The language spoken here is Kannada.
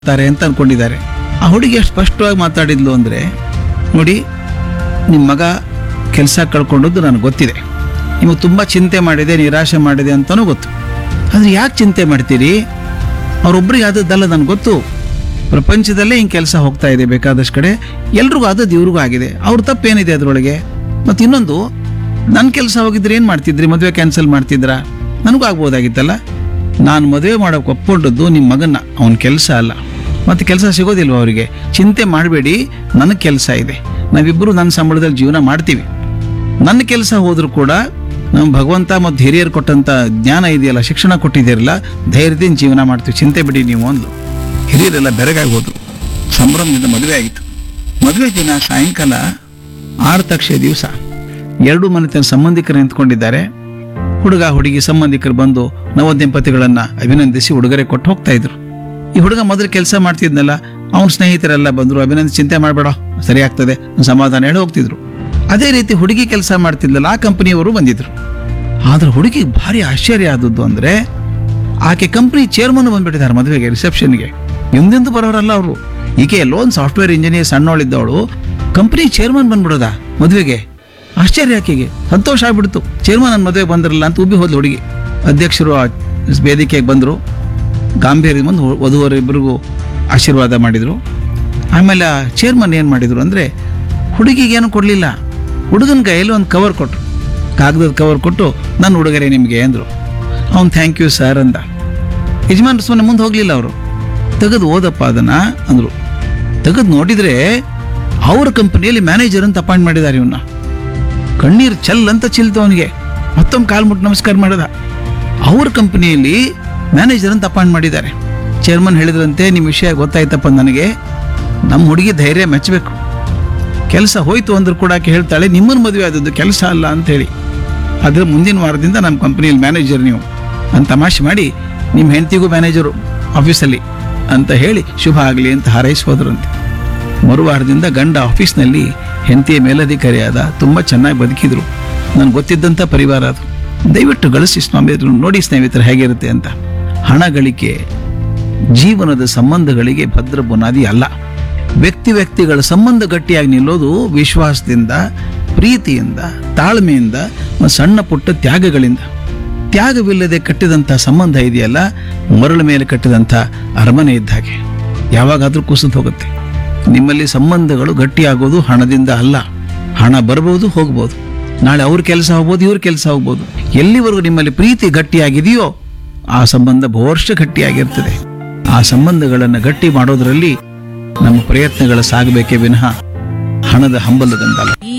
ತಾರೆ ಅಂತ ಅನ್ಕೊಂಡಿದ್ದಾರೆ. ಆ ಹುಡುಗಿ ಎಷ್ಟು ಸ್ಪಷ್ಟವಾಗಿ ಮಾತಾಡಿದ್ಲು ಅಂದರೆ, ನೋಡಿ ನಿಮ್ಮ ಮಗ ಕೆಲಸ ಕಳ್ಕೊಂಡದ್ದು ನನಗೆ ಗೊತ್ತಿದೆ, ನಿಮಗೆ ತುಂಬ ಚಿಂತೆ ಮಾಡಿದೆ, ನಿರಾಶೆ ಮಾಡಿದೆ ಅಂತಲೂ ಗೊತ್ತು. ಆದರೆ ಯಾಕೆ ಚಿಂತೆ ಮಾಡ್ತೀರಿ? ಅವರೊಬ್ಬರಿಗೆ ಆದದ್ದಲ್ಲ, ನನಗೆ ಗೊತ್ತು. ಪ್ರಪಂಚದಲ್ಲೇ ಹಿಂಗೆ ಕೆಲಸ ಹೋಗ್ತಾ ಇದೆ ಬೇಕಾದಷ್ಟು ಕಡೆ, ಎಲ್ರಿಗೂ ಆದದ್ದು ಇವ್ರಿಗೂ ಆಗಿದೆ. ಅವ್ರ ತಪ್ಪೇನಿದೆ ಅದರೊಳಗೆ? ಮತ್ತು ಇನ್ನೊಂದು, ನನ್ನ ಕೆಲಸ ಹೋಗಿದ್ರೆ ಏನು ಮಾಡ್ತಿದ್ರಿ? ಮದುವೆ ಕ್ಯಾನ್ಸಲ್ ಮಾಡ್ತಿದ್ರಾ? ನನಗೂ ಆಗ್ಬೋದಾಗಿತ್ತಲ್ಲ. ನಾನು ಮದುವೆ ಮಾಡೋಕೆ ಒಪ್ಕೊಂಡದ್ದು ನಿಮ್ಮ ಮಗನ್ನ, ಅವನ ಕೆಲಸ ಅಲ್ಲ. ಮತ್ತು ಕೆಲಸ ಸಿಗೋದಿಲ್ವ ಅವರಿಗೆ? ಚಿಂತೆ ಮಾಡಬೇಡಿ, ನನಗೆ ಕೆಲಸ ಇದೆ, ನಾವಿಬ್ಬರು ನನ್ನ ಸಂಬಳದಲ್ಲಿ ಜೀವನ ಮಾಡ್ತೀವಿ. ನನ್ನ ಕೆಲಸ ಹೋದರೂ ಕೂಡ ನಮ್ಮ ಭಗವಂತ ಮತ್ತು ಹಿರಿಯರು ಕೊಟ್ಟಂಥ ಜ್ಞಾನ ಇದೆಯಲ್ಲ, ಶಿಕ್ಷಣ ಕೊಟ್ಟಿದ್ದೀರಲ್ಲ, ಧೈರ್ಯದಿಂದ ಜೀವನ ಮಾಡ್ತೀವಿ, ಚಿಂತೆ ಬಿಡಿ ನೀವು ಅಂದ್ಲು. ಹಿರಿಯರೆಲ್ಲ ಬೆರಗಾಗಿ ಹೋದ್ರು. ಸಂಭ್ರಮದಿಂದ ಮದುವೆ ಆಗಿತ್ತು. ಮದುವೆ ದಿನ ಸಾಯಂಕಾಲ 6 ತಕ್ಷೆ ದಿವಸ 2 ಮನೆತನ ಸಂಬಂಧಿಕರು ನಿಂತ್ಕೊಂಡಿದ್ದಾರೆ. ಹುಡುಗ ಹುಡುಗಿ ಸಂಬಂಧಿಕರು ಬಂದು ನವದಂಪತಿಗಳನ್ನು ಅಭಿನಂದಿಸಿ ಉಡುಗೊರೆ ಕೊಟ್ಟು ಹೋಗ್ತಾ ಇದ್ರು. ಈ ಹುಡುಗ ಮೊದಲು ಕೆಲಸ ಮಾಡ್ತಿದ್ನಲ್ಲ, ಅವನ ಸ್ನೇಹಿತರೆಲ್ಲ ಬಂದರು, ಅಭಿನಂದಿಸಿ ಚಿಂತೆ ಮಾಡಬೇಡ, ಸರಿ ಆಗ್ತದೆ, ಸಮಾಧಾನ ಹೇಳಿ ಹೋಗ್ತಿದ್ರು. ಅದೇ ರೀತಿ ಹುಡುಗಿ ಕೆಲಸ ಮಾಡ್ತಿದ್ಲಲ್ಲ, ಆ ಕಂಪನಿಯವರು ಬಂದಿದ್ರು. ಆದ್ರೆ ಹುಡುಗಿಗೆ ಭಾರಿ ಆಶ್ಚರ್ಯ ಆದದ್ದು ಅಂದರೆ, ಆಕೆ ಕಂಪನಿ ಚೇರ್ಮನ್ ಬಂದ್ಬಿಟ್ಟಿದ್ದಾರೆ ಮದುವೆಗೆ, ರಿಸೆಪ್ಷನ್ಗೆ. ಎಂದೆಂದು ಬರೋರಲ್ಲ ಅವರು. ಈಕೆ ಎಲ್ಲೋ ಒಂದು ಸಾಫ್ಟ್ವೇರ್ ಇಂಜಿನಿಯರ್ ಸಣ್ಣವಳಿದ್ದವಳು ಕಂಪನಿ ಚೇರ್ಮನ್ ಬಂದ್ಬಿಡೋದ ಮದುವೆಗೆ? ಆಶ್ಚರ್ಯ ಆಕೆಗೆ, ಸಂತೋಷ ಆಗ್ಬಿಡ್ತು. ಚೇರ್ಮನ್ ನನ್ನ ಮದುವೆಗೆ ಬಂದಿರಲ್ಲ ಅಂತ ಉಬ್ಬಿ ಹೋದ್ಲು ಹುಡುಗಿ. ಅಧ್ಯಕ್ಷರು ಆ ವೇದಿಕೆಗೆ ಬಂದರು, ಗಾಂಭೀರ್ಯ ಬಂದು ವಧುವರಿಬ್ಬರಿಗೂ ಆಶೀರ್ವಾದ ಮಾಡಿದರು. ಆಮೇಲೆ ಆ ಚೇರ್ಮನ್ ಏನು ಮಾಡಿದರು ಅಂದರೆ, ಹುಡುಗಿಗೇನು ಕೊಡಲಿಲ್ಲ, ಹುಡುಗನ ಕೈಯಲ್ಲಿ ಒಂದು ಕವರ್ ಕೊಟ್ಟರು, ಕಾಗದದ ಕವರ್ ಕೊಟ್ಟು, ನನ್ನ ಉಡುಗೊರೆ ನಿಮಗೆ ಅಂದರು. ಅವ್ನು ಥ್ಯಾಂಕ್ ಯು ಸರ್ ಅಂದ. ಯಜಮಾನ್ರು ಸುಮ್ಮನೆ ಮುಂದೆ ಹೋಗಲಿಲ್ಲ, ಅವರು ತೆಗೆದು ಓದಪ್ಪ ಅದನ್ನು ಅಂದರು. ತೆಗೆದು ನೋಡಿದರೆ ಅವ್ರ ಕಂಪನಿಯಲ್ಲಿ ಮ್ಯಾನೇಜರ್ ಅಂತ ಅಪಾಯಿಂಟ್ ಮಾಡಿದ್ದಾರೆ. ಇವನ್ನ ಕಣ್ಣೀರು ಚೆಲ್ ಅಂತ ಚಿಲ್ತು ಅವನಿಗೆ. ಮತ್ತೊಮ್ಮೆ ಕಾಲು ಮುಟ್ಟು ನಮಸ್ಕಾರ ಮಾಡಿದ. ಅವ್ರ ಕಂಪನಿಯಲ್ಲಿ ಮ್ಯಾನೇಜರ್ ಅಂತ ಅಪಾಯಿಂಟ್ ಮಾಡಿದ್ದಾರೆ. ಚೇರ್ಮನ್ ಹೇಳಿದ್ರಂತೆ, ನಿಮ್ಮ ವಿಷಯ ಗೊತ್ತಾಯ್ತಪ್ಪ ನನಗೆ, ನಮ್ಮ ಹುಡುಗಿ ಧೈರ್ಯ ಮೆಚ್ಚಬೇಕು. ಕೆಲಸ ಹೋಯ್ತು ಅಂದ್ರೂ ಕೂಡ ಆಕೆ ಹೇಳ್ತಾಳೆ, ನಿಮ್ಮನ್ನು ಮದುವೆ ಆದದ್ದು ಕೆಲಸ ಅಲ್ಲ ಅಂತ ಹೇಳಿ. ಅದ್ರ ಮುಂದಿನ ವಾರದಿಂದ ನಮ್ಮ ಕಂಪನಿಯಲ್ಲಿ ಮ್ಯಾನೇಜರ್ ನೀವು ಅಂತ ತಮಾಷೆ ಮಾಡಿ, ನಿಮ್ಮ ಹೆಂಡತಿಗೂ ಮ್ಯಾನೇಜರು ಆಫೀಸಲ್ಲಿ ಅಂತ ಹೇಳಿ ಶುಭ ಆಗಲಿ ಅಂತ ಹಾರೈಸೋದ್ರಂತೆ. ಮರುವಾರದಿಂದ ಗಂಡ ಆಫೀಸ್ನಲ್ಲಿ ಹೆಂಡತಿಯ ಮೇಲಧಿಕಾರಿಯಾದ, ತುಂಬ ಚೆನ್ನಾಗಿ ಬದುಕಿದ್ರು. ನನಗೆ ಗೊತ್ತಿದ್ದಂಥ ಪರಿವಾರ ಅದು. ದಯವಿಟ್ಟು ಗಳಿಸಿ ಸ್ವಾಮಿಯರು, ನೋಡಿ ಸ್ನೇಹಿತರು ಹೇಗಿರುತ್ತೆ ಅಂತ. ಹಣ ಗಳಿಕೆ ಜೀವನದ ಸಂಬಂಧಗಳಿಗೆ ಭದ್ರ ಬುನಾದಿ ಅಲ್ಲ. ವ್ಯಕ್ತಿಗಳ ಸಂಬಂಧ ಗಟ್ಟಿಯಾಗಿ ನಿಲ್ಲೋದು ವಿಶ್ವಾಸದಿಂದ, ಪ್ರೀತಿಯಿಂದ, ತಾಳ್ಮೆಯಿಂದ, ಸಣ್ಣ ಪುಟ್ಟ ತ್ಯಾಗಗಳಿಂದ. ತ್ಯಾಗವಿಲ್ಲದೆ ಕಟ್ಟಿದಂಥ ಸಂಬಂಧ ಇದೆಯಲ್ಲ, ಮರಳ ಮೇಲೆ ಕಟ್ಟಿದಂಥ ಅರಮನೆ ಇದ್ದ ಹಾಗೆ, ಯಾವಾಗಾದರೂ ಕುಸಿದು ಹೋಗುತ್ತೆ. ನಿಮ್ಮಲ್ಲಿ ಸಂಬಂಧಗಳು ಗಟ್ಟಿಯಾಗೋದು ಹಣದಿಂದ ಅಲ್ಲ. ಹಣ ಬರ್ಬೋದು, ಹೋಗ್ಬೋದು, ನಾಳೆ ಅವ್ರ ಕೆಲಸ ಹೋಗ್ಬೋದು, ಇವ್ರ ಕೆಲಸ ಹೋಗ್ಬೋದು. ಎಲ್ಲಿವರೆಗೂ ನಿಮ್ಮಲ್ಲಿ ಪ್ರೀತಿ ಗಟ್ಟಿಯಾಗಿದೆಯೋ ಆ ಸಂಬಂಧ ಬಹುವರ್ಷ ಗಟ್ಟಿಯಾಗಿರ್ತದೆ. ಆ ಸಂಬಂಧಗಳನ್ನು ಗಟ್ಟಿ ಮಾಡೋದರಲ್ಲಿ ನಮ್ಮ ಪ್ರಯತ್ನಗಳು ಸಾಗಬೇಕೇ ವಿನಃ ಹಣದ ಹಂಬಲದಿಂದಲ್ಲ.